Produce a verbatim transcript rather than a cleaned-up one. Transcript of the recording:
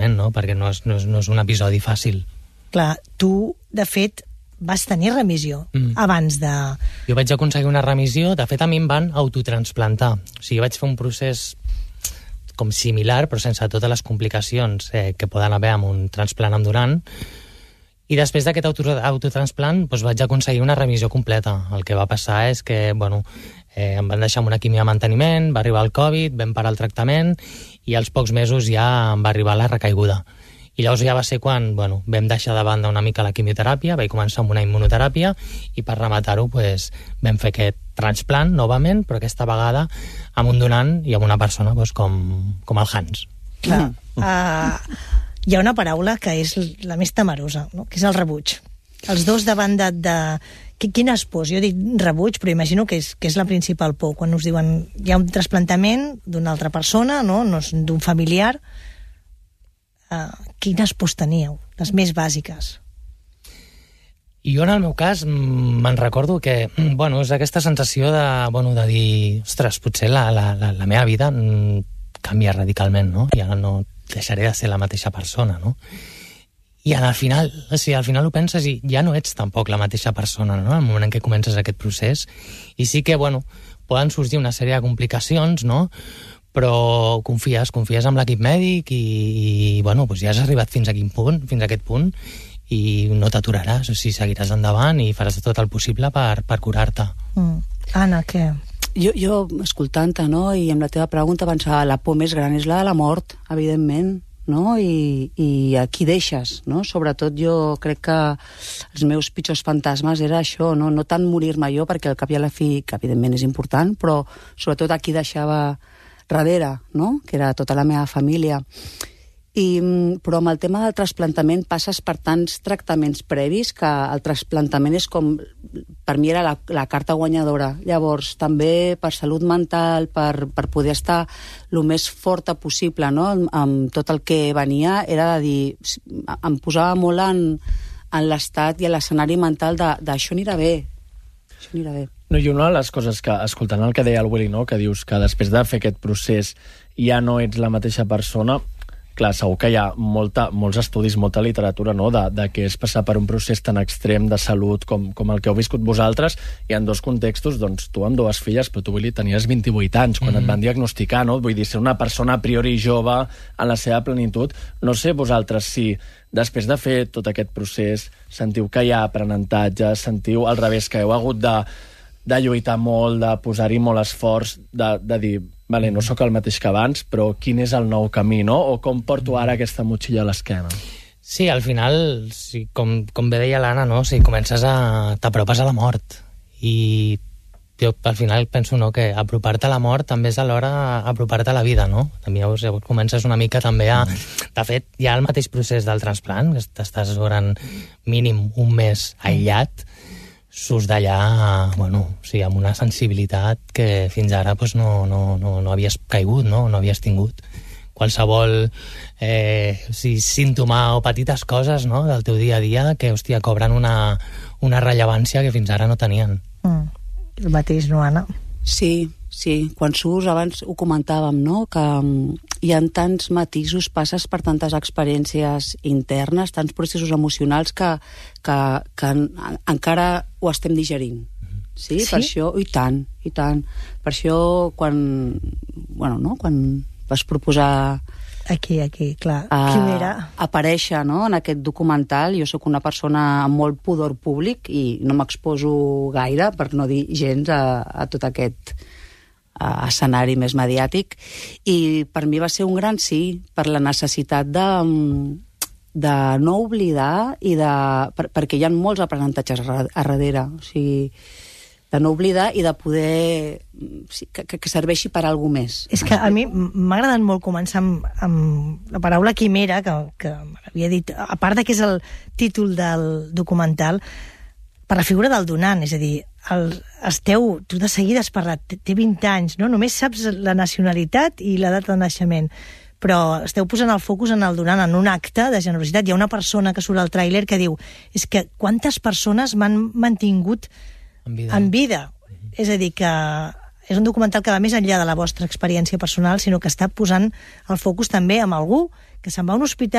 no? Perquè no és, no, és, no és un episodi fàcil. Clar, tu, de fet, vas tenir remissió mm. abans de... Jo vaig aconseguir una remissió, de fet a mi em van autotransplantar. O sigui, vaig fer un procés com similar, però sense totes les complicacions eh, que poden haver amb un transplant endurant. I després d'aquest auto, autotransplant doncs vaig aconseguir una remissió completa. El que va passar és que, bueno, eh, em van deixar amb una quimio de manteniment, va arribar el Covid, vam parar el tractament i als pocs mesos ja em va arribar la recaiguda. I llavors ja va ser quan, bueno, vam deixar de banda una mica la quimioteràpia, vaig començar amb una immunoteràpia i per rematar-ho pues, vam fer aquest transplant novament, però aquesta vegada amb un donant i amb una persona pues, com, com el Hans. Clar, uh, hi ha una paraula que és la més temerosa, no? Que és el rebuig. Els dos davant de... de... Quines pors? Jo dic rebuig, però imagino que és, que és la principal por. Quan us diuen hi ha un trasplantament d'una altra persona, no, no és d'un familiar... Uh, quines pors teníeu? Les més bàsiques. I jo, en el meu cas, me'n recordo que, bueno, és aquesta sensació de, bueno, de dir, ostres, potser la, la, la, la meva vida canvia radicalment, no? Ja no deixaré de ser la mateixa persona, no? I al final, o sigui, al final ho penses i ja no ets tampoc la mateixa persona, no? En el moment en què comences aquest procés. I sí que, bueno, poden sorgir una sèrie de complicacions, no? Però confies, confies en l'equip mèdic i, i bueno, doncs ja has arribat fins a quin punt, fins a aquest punt i no t'aturaràs, o sigui, seguiràs endavant i faràs tot el possible per, per curar-te. Mm. Anna, què? Jo, jo escoltant-te, no?, i amb la teva pregunta pensava, la por més gran és la de la mort, evidentment, no?, i, i a qui deixes, no? Sobretot jo crec que els meus pitjors fantasmes era això, no, no tant morir-me jo, perquè al cap i a la fi, que evidentment és important, però sobretot a qui deixava darrere, no?, que era tota la meva família. I, però amb el tema del trasplantament passes per tants tractaments previs que el trasplantament és com, per mi era la, la carta guanyadora. Llavors, també per salut mental, per, per poder estar el més forta possible, no?, amb, amb tot el que venia, era de dir, em posava molt en, en l'estat i a l'escenari mental de, de això anirà bé, això anirà bé. No, i una de les coses que, escoltant el que deia el Willy, no?, que dius que després de fer aquest procés ja no ets la mateixa persona, clar, segur que hi ha molta, molts estudis, molta literatura, no?, de, de què és passar per un procés tan extrem de salut com, com el que heu viscut vosaltres, i en dos contextos, doncs tu amb dues filles, però tu, Willy, tenies vint-i-vuit anys quan mm-hmm. et van diagnosticar, no? Vull dir, ser una persona a priori jove en la seva plenitud. No sé vosaltres si després de fer tot aquest procés sentiu que hi ha aprenentatge, sentiu al revés que heu hagut de de lluitar molt, de posar-hi molt esforç, de, de dir, vale, no sóc el mateix que abans, però quin és el nou camí, no? O com porto ara aquesta motxilla a l'esquena? Sí, al final, sí, com, com bé deia l'Anna, no? Si comences a... t'apropes a la mort. I jo al final penso, no?, que apropar-te a la mort també és alhora apropar-te a la vida, no? També llavors, llavors comences una mica també a... De fet, hi ha el mateix procés del transplant, que estàs durant mínim un mes aïllat, surts d'allà, bueno, o sigui, amb una sensibilitat que fins ara pues, no, no, no, no havies caigut, no? No havies tingut. Qualsevol eh, o sigui, símptoma o petites coses, no?, del teu dia a dia que, hòstia, cobren una, una rellevància que fins ara no tenien. Mm. El mateix, no, Anna? Sí, sí. Quan surts, abans ho comentàvem, no?, que um, hi ha tants matisos, passes per tantes experiències internes, tants processos emocionals que, que, que en, encara ho estem digerint. Sí? Sí? Per això, i tant, i tant. Per això, quan, bueno, no?, quan vas proposar... Aquí, aquí, clar. A, Quimera. aparèixer, no?, en aquest documental. Jo sóc una persona amb molt pudor públic i no m'exposo gaire, per no dir gens, a, a tot aquest a, escenari més mediàtic. I per mi va ser un gran sí, per la necessitat de, de no oblidar i de... Per, perquè hi ha molts aprenentatges a, a darrere. O sigui, de no oblidar i de poder... que, que serveixi per a alguna més. És que a mi m'ha agradat molt començar amb, amb la paraula quimera, que, que m'havia dit, a part de que és el títol del documental, per la figura del donant, és a dir, el, esteu, tu de seguida has parlat, té vint anys, no? Només saps la nacionalitat i la data de naixement, però esteu posant el focus en el donant, en un acte de generositat. Hi ha una persona que surt al tràiler que diu, és que quantes persones m'han mantingut en vida. En vida. Mm-hmm. És a dir, que és un documental que va més enllà de la vostra experiència personal, sinó que està posant el focus també en algú que se'n va a un hospital